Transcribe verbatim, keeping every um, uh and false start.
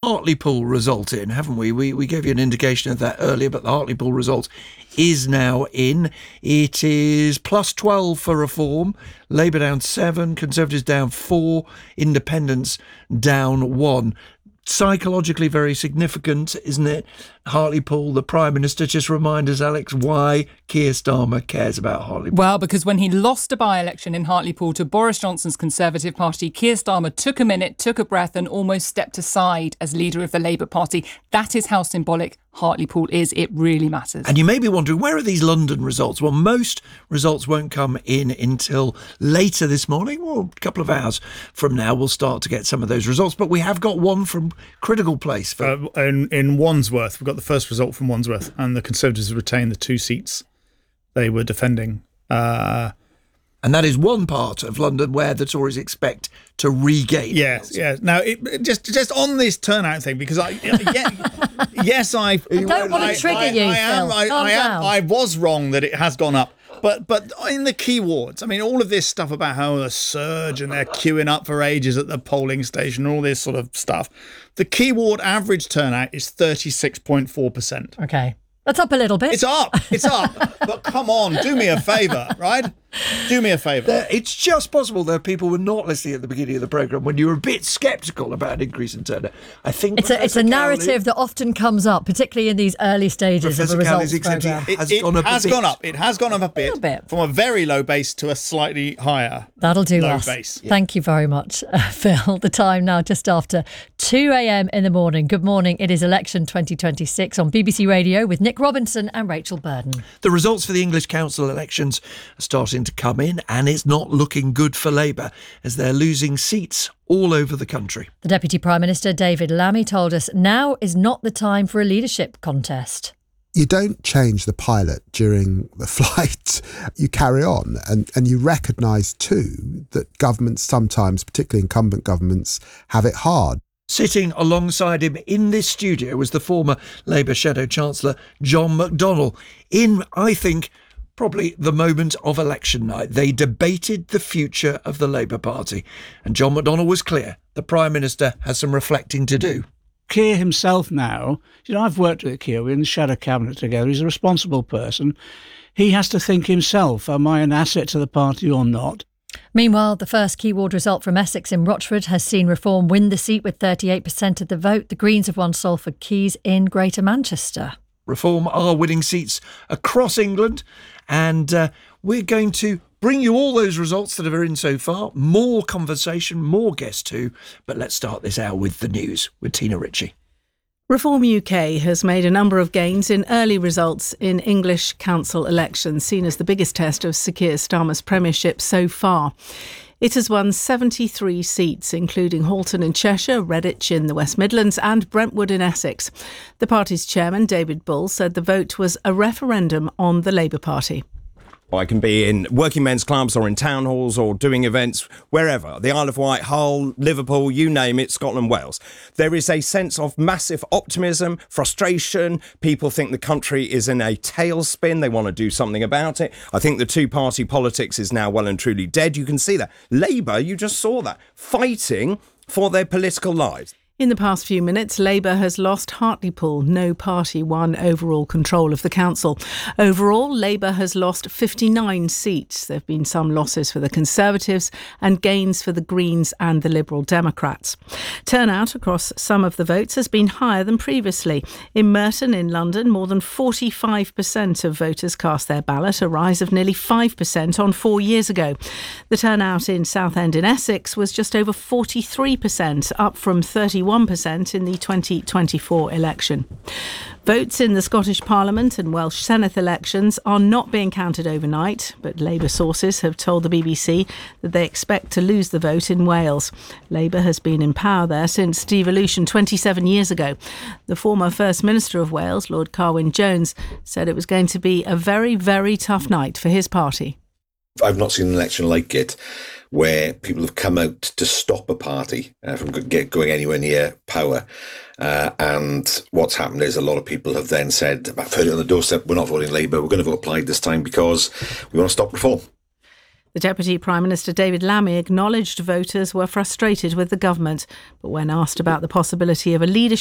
Hartlepool result in, haven't we? We we gave you an indication of that earlier, but the Hartlepool result is now in. It is plus twelve for Reform, Labour down seven, Conservatives down four, Independents down one. Psychologically very significant, isn't it? Hartlepool, the Prime Minister, just remind us, Alex, why Keir Starmer cares about Hartlepool. Well, because when he lost a by-election in Hartlepool to Boris Johnson's Conservative Party, Keir Starmer took a minute, took a breath and almost stepped aside as leader of the Labour Party. That is how symbolic Hartlepool is. It really matters. And you may be wondering, where are these London results? Well, most results won't come in until later this morning, or a couple of hours from now we'll start to get some of those results. But we have got one from Critical Place. For- uh, in, in Wandsworth, we've got the first result from Wandsworth, and the Conservatives retained the two seats they were defending. Uh, and that is one part of London where the Tories expect to regain. Yes, yes. Now, it, just just on this turnout thing, because I, yeah, yes, I, I don't want to trigger I, you, I, I am, Phil. I, Calm I, am, down. I was wrong that it has gone up. But but in the key wards, I mean, all of this stuff about how the surge and they're queuing up for ages at the polling station, all this sort of stuff. The key ward average turnout is thirty-six point four percent. Okay. That's up a little bit. It's up. It's up. But come on, do me a favour, right? Do me a favour. There, it's just possible there are people who were not listening at the beginning of the programme when you were a bit sceptical about an increase in turnout. I think it's a, it's a narrative Cowley, that often comes up, particularly in these early stages Professor of a results Cowley's programme. it has it gone up has a bit. gone up. It has gone up a bit, little bit. from a very low base to a slightly higher. That'll do low us. Base. Thank you very much, uh, Phil. The time now just after two a.m. in the morning. Good morning. It is Election twenty twenty-six on B B C Radio with Nick Robinson and Rachel Burden. The results for the English Council elections are starting to come in, and it's not looking good for Labour as they're losing seats all over the country. The Deputy Prime Minister, David Lammy, told us now is not the time for a leadership contest. You don't change the pilot during the flight. You carry on, and, and you recognise too that governments sometimes, particularly incumbent governments, have it hard. Sitting alongside him in this studio was the former Labour Shadow Chancellor, John McDonnell, in, I think, probably the moment of election night. They debated the future of the Labour Party, and John McDonnell was clear the Prime Minister has some reflecting to do. Keir himself now, you know, I've worked with Keir, we're in the Shadow Cabinet together, he's a responsible person. He has to think himself, am I an asset to the party or not? Meanwhile, the first key ward result from Essex in Rochford has seen Reform win the seat with thirty-eight percent of the vote. The Greens have won Salford Quays in Greater Manchester. Reform are winning seats across England, and uh, we're going to bring you all those results that are in so far. More conversation, more guests too. But let's start this hour with the news with Tina Ritchie. Reform U K has made a number of gains in early results in English council elections, seen as the biggest test of Sir Keir Starmer's premiership so far. It has won seventy-three seats, including Halton in Cheshire, Redditch in the West Midlands and Brentwood in Essex. The party's chairman, David Bull, said the vote was a referendum on the Labour Party. I can be in working men's clubs or in town halls or doing events wherever. The Isle of Wight, Hull, Liverpool, you name it, Scotland, Wales. There is a sense of massive optimism, frustration. People think the country is in a tailspin. They want to do something about it. I think the two-party politics is now well and truly dead. You can see that. Labour, you just saw that, fighting for their political lives. In the past few minutes, Labour has lost Hartlepool. No party won overall control of the council. Overall, Labour has lost fifty-nine seats. There have been some losses for the Conservatives and gains for the Greens and the Liberal Democrats. Turnout across some of the votes has been higher than previously. In Merton in London, more than forty-five percent of voters cast their ballot, a rise of nearly five percent on four years ago. The turnout in Southend in Essex was just over forty-three percent, up from thirty-one percent in the twenty twenty-four election. Votes in the Scottish Parliament and Welsh Senate elections are not being counted overnight, but Labour sources have told the B B C that they expect to lose the vote in Wales. Labour has been in power there since devolution twenty-seven years ago. The former First Minister of Wales, Lord Carwyn Jones, said it was going to be a very, very tough night for his party. I've not seen an election like it where people have come out to stop a party uh, from get going anywhere near power. Uh, and what's happened is a lot of people have then said, I've heard it on the doorstep, we're not voting Labour, we're going to vote Plaid this time because we want to stop reform. The Deputy Prime Minister David Lammy acknowledged voters were frustrated with the government, but when asked about the possibility of a leadership